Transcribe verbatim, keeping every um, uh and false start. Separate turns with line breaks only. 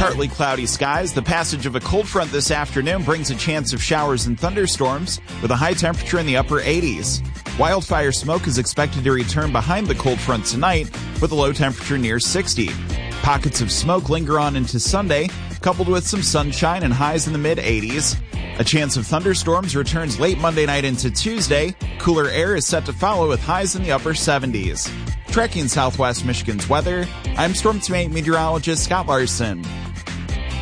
Partly cloudy skies. The passage of a cold front this afternoon brings a chance of showers and thunderstorms with a high temperature in the upper eighties. Wildfire smoke is expected to return behind the cold front tonight with a low temperature near sixty. Pockets of smoke linger on into Sunday, coupled with some sunshine and highs in the mid-eighties. A chance of thunderstorms returns late Monday night into Tuesday. Cooler air is set to follow with highs in the upper seventies. Tracking Southwest Michigan's weather, I'm Storm Team eight meteorologist Scott Larson.